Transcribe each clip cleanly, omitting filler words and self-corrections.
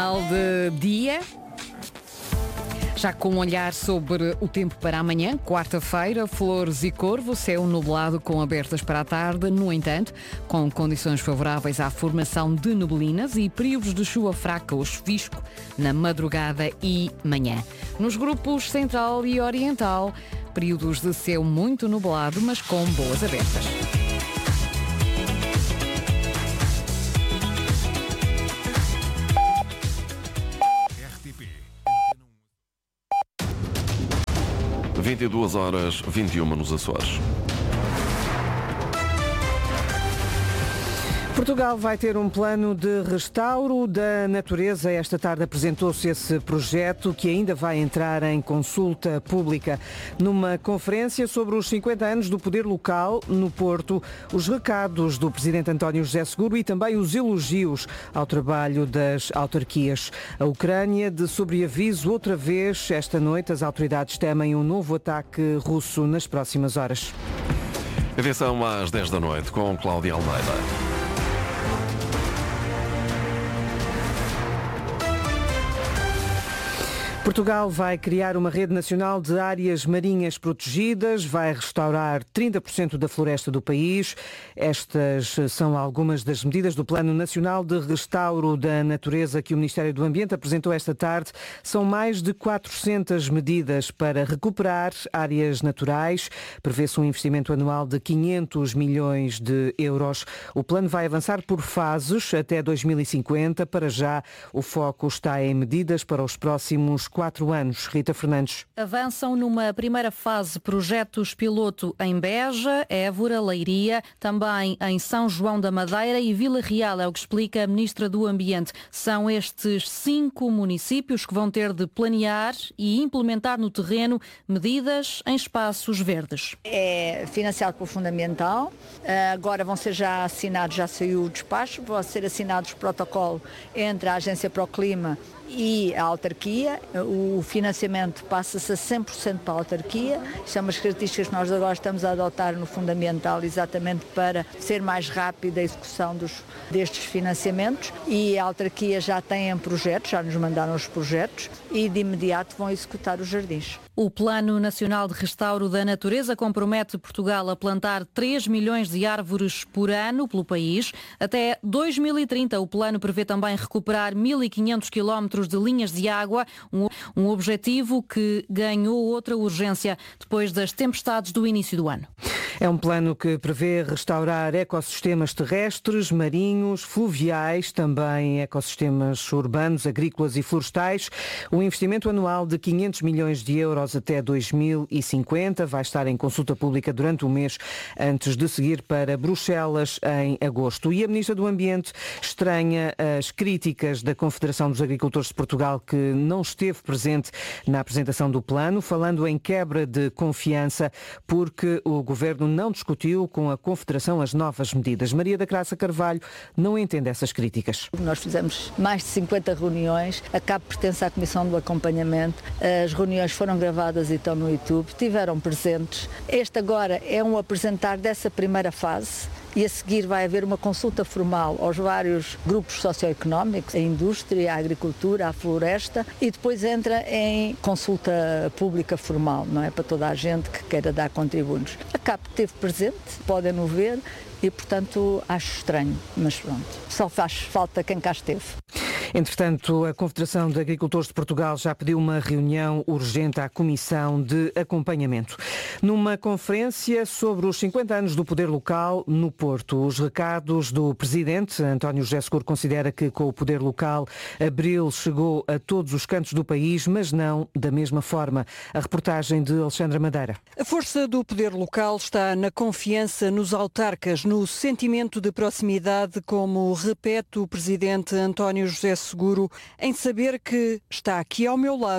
De dia, já com um olhar sobre o tempo para amanhã, quarta-feira, flores e corvo, céu nublado com abertas para a tarde, no entanto, com condições favoráveis à formação de neblinas e períodos de chuva fraca ou chuvisco na madrugada e manhã. Nos grupos central e oriental, períodos de céu muito nublado, mas com boas abertas. RTP 22h21 nos Açores. Portugal vai ter um plano de restauro da natureza. Esta tarde apresentou-se esse projeto que ainda vai entrar em consulta pública. Numa conferência sobre os 50 anos do poder local no Porto, os recados do presidente António José Seguro e também os elogios ao trabalho das autarquias. A Ucrânia de sobreaviso outra vez esta noite. As autoridades temem um novo ataque russo nas próximas horas. Edição às 10 da noite com Cláudia Almeida. Portugal vai criar uma rede nacional de áreas marinhas protegidas, vai restaurar 30% da floresta do país. Estas são algumas das medidas do Plano Nacional de Restauro da Natureza que o Ministério do Ambiente apresentou esta tarde. São mais de 400 medidas para recuperar áreas naturais. Prevê-se um investimento anual de 500 milhões de euros. O plano vai avançar por fases até 2050. Para já, o foco está em medidas para os próximos 4 anos. Rita Fernandes. Avançam numa primeira fase projetos piloto em Beja, Évora, Leiria, também em São João da Madeira e Vila Real, é o que explica a Ministra do Ambiente. São estes 5 municípios que vão ter de planear e implementar no terreno medidas em espaços verdes. É financiado pelo Fundamental, agora vão ser já assinados, já saiu o despacho, vão ser assinados o protocolo entre a Agência para o Clima e a autarquia. O financiamento passa-se a 100% para a autarquia. Isto é umas características que nós agora estamos a adotar no Fundamental exatamente para ser mais rápida a execução destes financiamentos, e a autarquia já tem projetos, já nos mandaram os projetos e de imediato vão executar os jardins. O Plano Nacional de Restauro da Natureza compromete Portugal a plantar 3 milhões de árvores por ano pelo país. Até 2030 o plano prevê também recuperar 1.500 quilómetros de linhas de água, um objetivo que ganhou outra urgência depois das tempestades do início do ano. É um plano que prevê restaurar ecossistemas terrestres, marinhos, fluviais, também ecossistemas urbanos, agrícolas e florestais. Um investimento anual de 500 milhões de euros até 2050. Vai estar em consulta pública durante um mês antes de seguir para Bruxelas em agosto. E a Ministra do Ambiente estranha as críticas da Confederação dos Agricultores de Portugal, que não esteve presente na apresentação do plano, falando em quebra de confiança porque o Governo não discutiu com a Confederação as novas medidas. Maria da Graça Carvalho não entende essas críticas. Nós fizemos mais de 50 reuniões, a CAP pertence à Comissão do Acompanhamento, as reuniões foram gravadas e estão no YouTube, estiveram presentes. Este agora é um apresentar dessa primeira fase. E a seguir vai haver uma consulta formal aos vários grupos socioeconómicos, a indústria, a agricultura, a floresta, e depois entra em consulta pública formal, não é? Para toda a gente que queira dar contributos. A CAP esteve presente, podem-no ver, e portanto acho estranho, mas pronto, só faz falta quem cá esteve. Entretanto, a Confederação de Agricultores de Portugal já pediu uma reunião urgente à Comissão de Acompanhamento. Numa conferência sobre os 50 anos do poder local no Porto, os recados do Presidente António José Seguro considera que com o poder local Abril chegou a todos os cantos do país, mas não da mesma forma. A reportagem de Alexandra Madeira. A força do poder local está na confiança nos autarcas, no sentimento de proximidade, como repete o Presidente António José Seguro, em saber que está aqui ao meu lado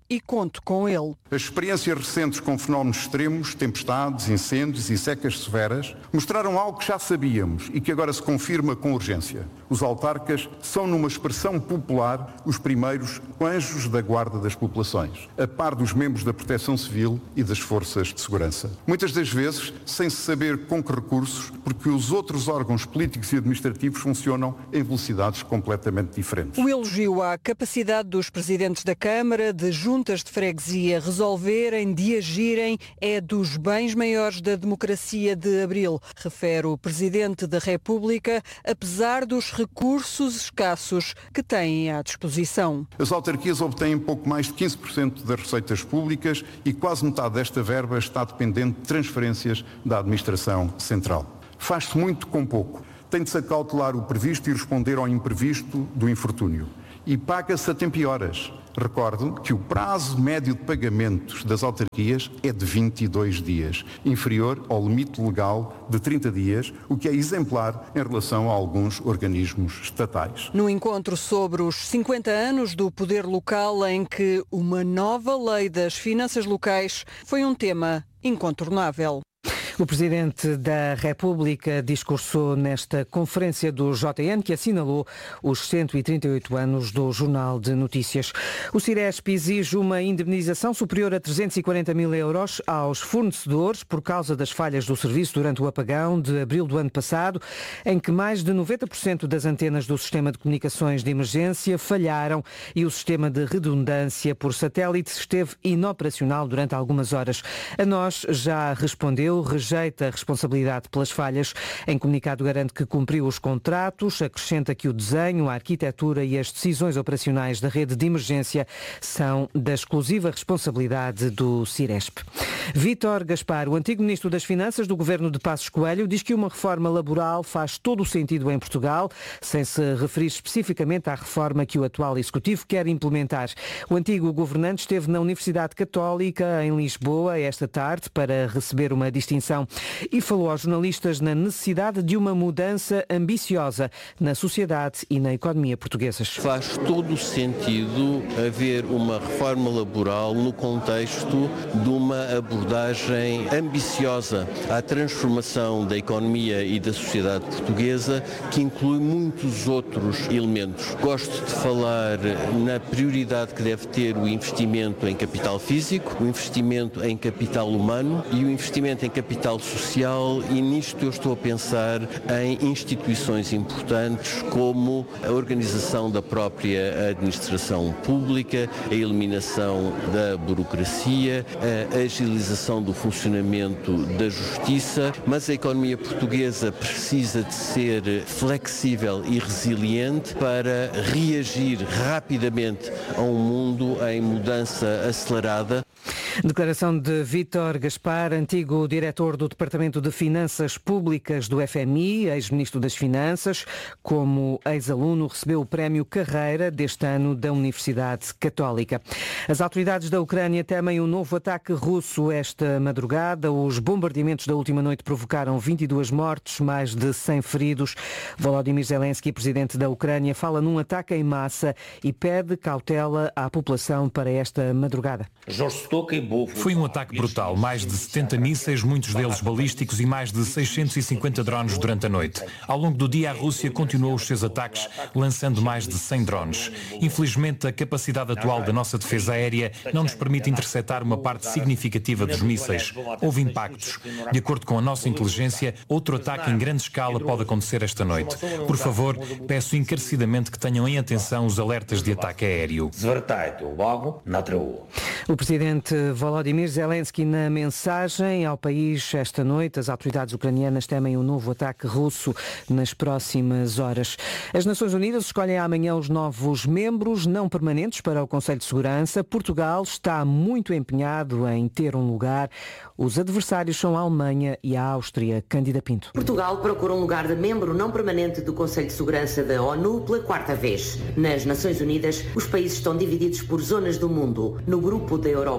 e conto com ele. As experiências recentes com fenómenos extremos, tempestades, incêndios e secas severas, mostraram algo que já sabíamos e que agora se confirma com urgência. Os autarcas são, numa expressão popular, os primeiros anjos da guarda das populações, a par dos membros da Proteção Civil e das forças de segurança. Muitas das vezes, sem se saber com que recursos, porque os outros órgãos políticos e administrativos funcionam em velocidades completamente diferentes. O elogio à capacidade dos presidentes da Câmara, de juntas de freguesia resolverem, de agirem, é dos bens maiores da democracia de abril, refere o Presidente da República, apesar dos recursos escassos que têm à disposição. As autarquias obtêm pouco mais de 15% das receitas públicas e quase metade desta verba está dependente de transferências da administração central. Faz-se muito com pouco. Tem de se acautelar o previsto e responder ao imprevisto do infortúnio. E paga-se a tempo e horas. Recordo que o prazo médio de pagamentos das autarquias é de 22 dias, inferior ao limite legal de 30 dias, o que é exemplar em relação a alguns organismos estatais. No encontro sobre os 50 anos do poder local, em que uma nova lei das finanças locais foi um tema incontornável. O Presidente da República discursou nesta conferência do JN, que assinalou os 138 anos do Jornal de Notícias. O Ciresp exige uma indemnização superior a 340 mil euros aos fornecedores por causa das falhas do serviço durante o apagão de abril do ano passado, em que mais de 90% das antenas do sistema de comunicações de emergência falharam e o sistema de redundância por satélite esteve inoperacional durante algumas horas. A nós já respondeu, rejeita a responsabilidade pelas falhas. Em comunicado garante que cumpriu os contratos, acrescenta que o desenho, a arquitetura e as decisões operacionais da rede de emergência são da exclusiva responsabilidade do Ciresp. Vítor Gaspar, o antigo Ministro das Finanças do Governo de Passos Coelho, diz que uma reforma laboral faz todo o sentido em Portugal, sem se referir especificamente à reforma que o atual Executivo quer implementar. O antigo governante esteve na Universidade Católica em Lisboa esta tarde para receber uma distinção e falou aos jornalistas na necessidade de uma mudança ambiciosa na sociedade e na economia portuguesas. Faz todo o sentido haver uma reforma laboral no contexto de uma abordagem ambiciosa à transformação da economia e da sociedade portuguesa, que inclui muitos outros elementos. Gosto de falar na prioridade que deve ter o investimento em capital físico, o investimento em capital humano e o investimento em capital social, e nisto eu estou a pensar em instituições importantes como a organização da própria administração pública, a eliminação da burocracia, a agilização do funcionamento da justiça, mas a economia portuguesa precisa de ser flexível e resiliente para reagir rapidamente a um mundo em mudança acelerada. Declaração de Vítor Gaspar, antigo diretor do Departamento de Finanças Públicas do FMI, ex-ministro das Finanças. Como ex-aluno, recebeu o Prémio Carreira deste ano da Universidade Católica. As autoridades da Ucrânia temem um novo ataque russo esta madrugada. Os bombardeamentos da última noite provocaram 22 mortes, mais de 100 feridos. Volodymyr Zelensky, presidente da Ucrânia, fala num ataque em massa e pede cautela à população para esta madrugada. Foi um ataque brutal, mais de 70 mísseis, muitos deles balísticos, e mais de 650 drones durante a noite. Ao longo do dia, a Rússia continuou os seus ataques, lançando mais de 100 drones. Infelizmente, a capacidade atual da nossa defesa aérea não nos permite interceptar uma parte significativa dos mísseis. Houve impactos. De acordo com a nossa inteligência, outro ataque em grande escala pode acontecer esta noite. Por favor, peço encarecidamente que tenham em atenção os alertas de ataque aéreo. O presidente Volodymyr Zelensky, na mensagem ao país esta noite, as autoridades ucranianas temem um novo ataque russo nas próximas horas. As Nações Unidas escolhem amanhã os novos membros não permanentes para o Conselho de Segurança. Portugal está muito empenhado em ter um lugar. Os adversários são a Alemanha e a Áustria. Cândida Pinto. Portugal procura um lugar de membro não permanente do Conselho de Segurança da ONU pela quarta vez. Nas Nações Unidas, os países estão divididos por zonas do mundo. No grupo da Europa Ocidental,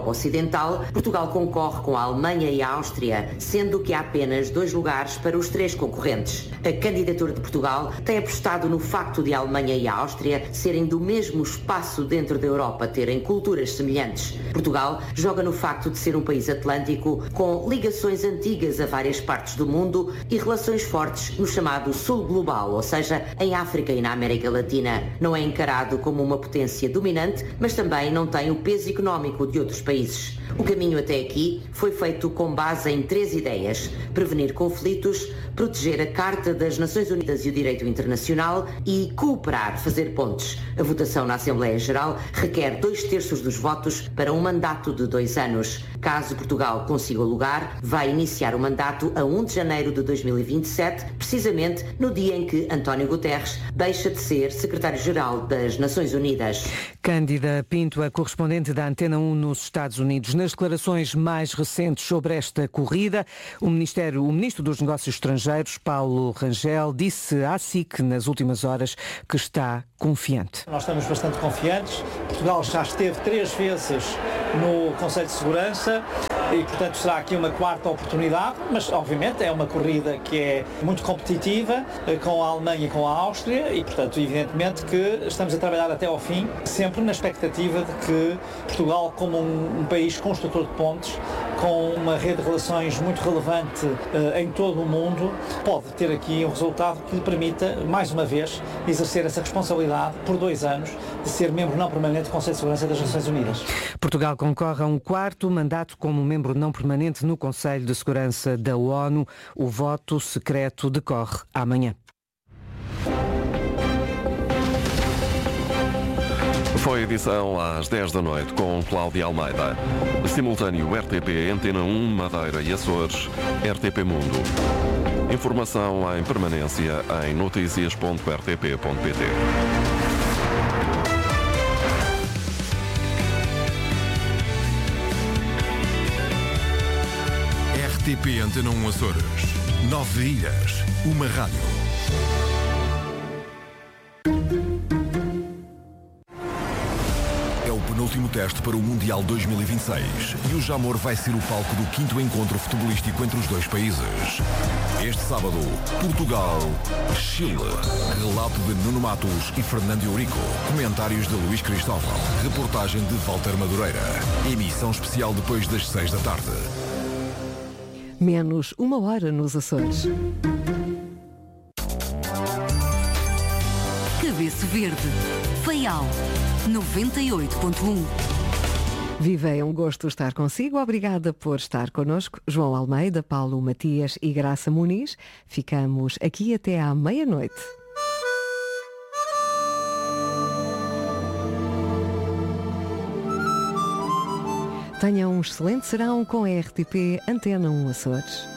continental, Portugal concorre com a Alemanha e a Áustria, sendo que há apenas 2 lugares para os 3 concorrentes. A candidatura de Portugal tem apostado no facto de a Alemanha e a Áustria serem do mesmo espaço dentro da Europa, terem culturas semelhantes. Portugal joga no facto de ser um país atlântico com ligações antigas a várias partes do mundo e relações fortes no chamado Sul Global, ou seja, em África e na América Latina. Não é encarado como uma potência dominante, mas também não tem o peso económico de outros países. O caminho até aqui foi feito com base em 3 ideias: prevenir conflitos, proteger a Carta das Nações Unidas e o direito internacional e cooperar, fazer pontes. A votação na Assembleia Geral requer 2/3 dos votos para um mandato de 2 anos. Caso Portugal consiga o lugar, vai iniciar o mandato a 1 de janeiro de 2027, precisamente no dia em que António Guterres deixa de ser secretário-geral das Nações Unidas. Cândida Pinto, a correspondente da Antena 1 nos Estados Unidos. Nas declarações mais recentes sobre esta corrida, o Ministro dos Negócios Estrangeiros, Paulo Rangel, disse à SIC nas últimas horas que está confiante. Nós estamos bastante confiantes. Portugal já esteve 3 vezes no Conselho de Segurança e, portanto, será aqui uma 4ª oportunidade, mas, obviamente, é uma corrida que é muito competitiva com a Alemanha e com a Áustria e, portanto, evidentemente que estamos a trabalhar até ao fim, sempre na expectativa de que Portugal, como um país construtor de pontes, com uma rede de relações muito relevante em todo o mundo, pode ter aqui um resultado que lhe permita, mais uma vez, exercer essa responsabilidade por 2 anos de ser membro não permanente do Conselho de Segurança das Nações Unidas. Portugal concorre a um 4º mandato como membro não permanente no Conselho de Segurança da ONU. O voto secreto decorre amanhã. Foi a edição às 10 da noite com Cláudia Almeida. Simultâneo RTP, Antena 1, Madeira e Açores, RTP Mundo. Informação em permanência em noticias.rtp.pt. RTP Antena 1 Açores. 9 ilhas, uma rádio. Penúltimo teste para o Mundial 2026 e o Jamor vai ser o palco do 5º encontro futebolístico entre os 2 países. Este sábado, Portugal-Chile. Relato de Nuno Matos e Fernando Eurico. Comentários de Luís Cristóvão. Reportagem de Walter Madureira. Emissão especial depois das 6 da tarde. Menos 1 hora nos Açores. Cabeço Verde. Faial 98.1. Viva, é um gosto estar consigo. Obrigada por estar connosco. João Almeida, Paulo Matias e Graça Muniz. Ficamos aqui até à meia-noite. Tenham um excelente serão com a RTP Antena 1 Açores.